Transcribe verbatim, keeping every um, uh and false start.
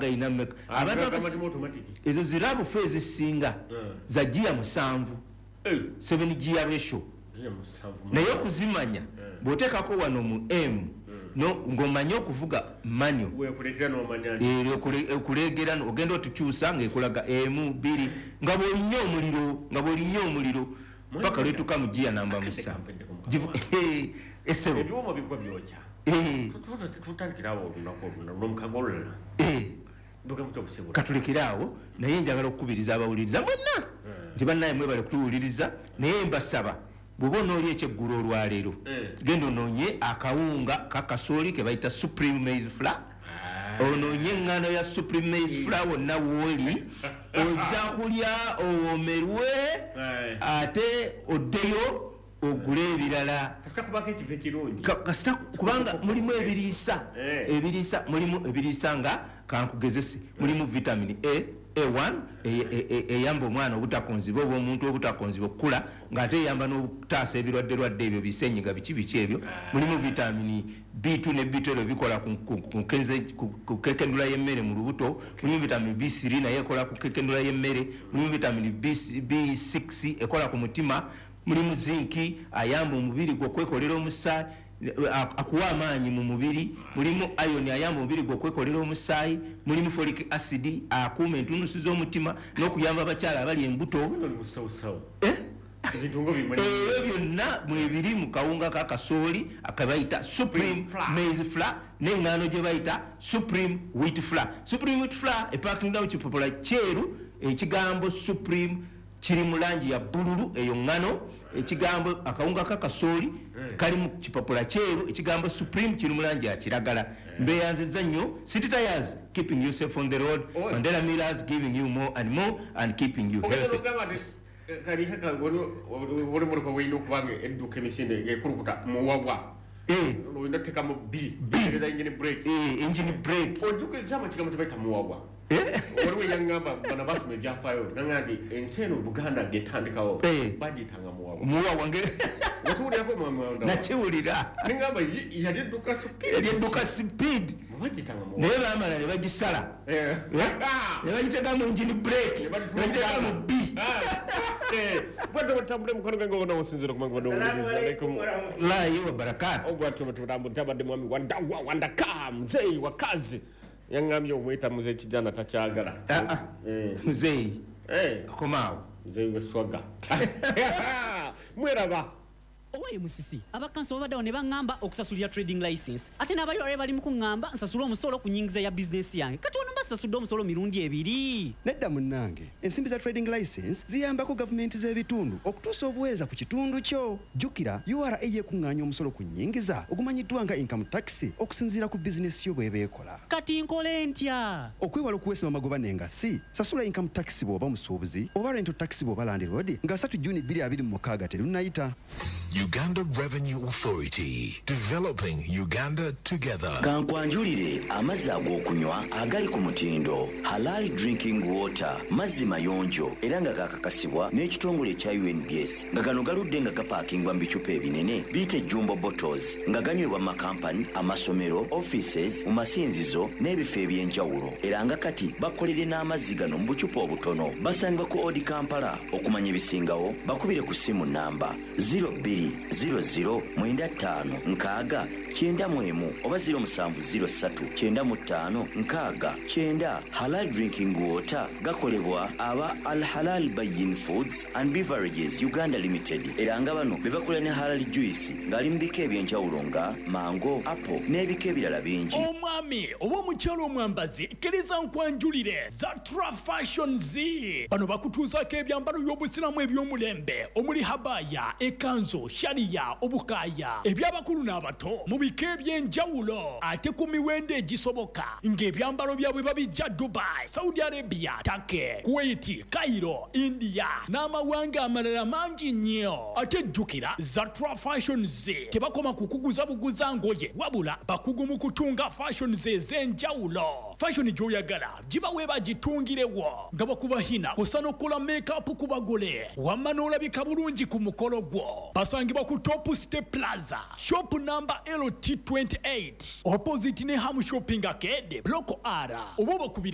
raga ina mmeka abantu ezo zirabu fe ezisinga za gia musanvu seven gear ratio naye okuzimanya bw'oteekako wano mu M no ngomanye okuvuga manyo okuleegera ogenda otukyusa ng'ekulaga emu bbiri nga bw'olinnyo omuliro nga bw'olinnyo omuliro paka lwetuka mu gia namba musanvu esebo ebyuma bigwa byokya tutandikirawo olunaku olunamukagolola katulekerawo naye njagala okukubiriza abawuliriza mwenna nti bannaye mwebale kutuwuliriza naye mbasaba bw'oba onoolya ekyeggulu olwaleero genda onoonye akawunga kakasooli ke bayita supreme maize flour onoonye eŋŋaano ya supreme maize flour wonna wooli ojja kulya owomerwe ate oddeyo ogule ebirala kasita kubanga mulimu ebiriisa ebiriisa mulimu ebiriisa nga kankugezese mulimu vitamin A A one eyamba omwana obutakonziba oba omuntu obutakonziba okukula ng'ate eyamba n'okutaasa ebirwadde lwadde ebyo bisenyiga biki biki ebyo mulimu vitamin B two ne B twelve bikola ku kekendula y'emmere mu lubuto mulimu vitamin B three naye ekola ku kekendula y'emmere mulimu vitamin B six ekola ku mutima mulimu zinki ayamba omubiri gwo okwekolera omusaayi akuwa amaanyi mu mubiri mulimu iron ayamba omubiri gwo okwekolera omusaayi mulimu folic acid akuuma entunusi z'omutima n'okuyamba abakyala abali embuto ebyo byonna mwebiri mu kawunga ka kasooli akabayita supreme maize flour n'eŋŋaano gye bayita supreme wheat flour supreme wheat flour epakingda mu kipapula kyeru ekigambo supreme kiri mu langi ya bululu eyo ŋŋano ekigambo akawunga ka kasooli kali mu kipapula kyeru ekigambo supreme kiri mu langi ya kiragala mbeeyanzizza nnyo City Tires keeping you safe on the road Mandela Millers giving you more and more and keeping you healthy kali haka wali muri ko wino kubanga edduka emisinde ngekulukuta muwagwa eh no ndeteka mu B da engine brake eh engine brake ojuke zama kigamo tebeta muwagwa eh wali yangamba bana basu me byafayo nangandi enseno Buganda getandikawo bagitanga muwagwa muwagwa nge watuli yako mama na chiwulira ningamba yali edduka speed yali edduka speed bagitanga muwagwa naye bamala ne bagisala eh ne bagitega mu engine brake bagitega mu B bado batambule mukono gango ona osinzira kumanga bado uliza alaikum la yiwa barakatu ogwatu tutambu tabade mwami wandagwa wandaka mzee wakazi yangamye omwita mzee kijana tachagala ah eh mzee eh komao mzee weswaga mweraba owaye musisi abakanso babadde ne bangamba okusasulira trading license ate n'abayole bali mu kungamba nsasula omusolo ku nyingiza ya business yange kati wano mbasasudde omusolo mirundi ebiri nedda munnange ensimbi za trading license ziyambako gavumenti z'ebitundu okutuusa obuweereza ku kitundu kyo jjukira U R A yekuŋŋaanya omusolo ku nyingiza ogumanyiddwa nga income tax okusinziira ku bizinesi yo bw'eba ekola kati nkole ntya okwewala okuweesa amagoba n'engassi sasula income tax bw'oba musuubuzi oba rental tax bw'oba landlord nga three June twenty twenty-six terunnayita. Uganda Revenue Authority, developing Uganda together. Kankwanjulire amazzi ag'okunywa agali ku mutindo Halal Drinking Water mazzi mayonjo era nga gakakasibwa n'ekitongole ekya U N B S nga gano galudde nga gapaakingwa mu bicupa ebinene biyite jumbo bottles nga ganywebwa mu makampani amasomero offices mu masinzizo n'ebifo eby'enjawulo era nga kati bakolere n'amazzi gano mu bucupa obutono basangibwa ku Odi Kampala okumanya ebisingawo bakubire ku simu namba zero two zero zero mwenda ttaano nkaaga kyenda mu emu oba zero musanvu zero ssatu kyenda mu ttaano nkaaga kyenda. Halal Drinking Water gakolebwa aba Al Halal Bayin Foods and Beverages Uganda Limited era nga bano be bakola ne Halal Juice ng'ali mu bika eby'enjawulo nga mango, apple n'ebika ebirala bingi. Omwami oba omukyalo omwambazi kkiriza nkwanjulire Zatra Fashion Z bano bakutuuzaako ebyambalo by'obusiramu eby'omulembe omuli habaya ekanzo shariya obukaya eby'abakulu n'abato mu bika eby'enjawulo ate ku miwendo egisoboka ng'ebyambalo byabwe babijja Dubai, Saudi Arabia, Turkey, Kuwait, Cairo, India n'amawanga amalala mangi nnyo. Ate jjukira Zatra Fashion Z tebakoma kukuguza buguza ngoye wabula bakugu mu kutunga fashion Z ez'enjawulo. Fashion gy'oyagala giba weeba gitungirewo nga bakubahina kusana okukola make-up ku bagole wamma n'olabika bulungi ku mukolo gwo. Basangibwa ku Top Step Plaza shop number L T twenty-eight opposite ne Ham Shopping Arcade Block R oba bakubira